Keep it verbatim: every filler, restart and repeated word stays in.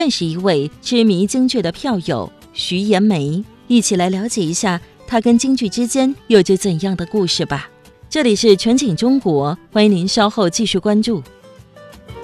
认识一位痴迷京剧的票友徐延梅，一起来了解一下他跟京剧之间有着怎样的故事吧。这里是全景中国，欢迎您稍后继续关注。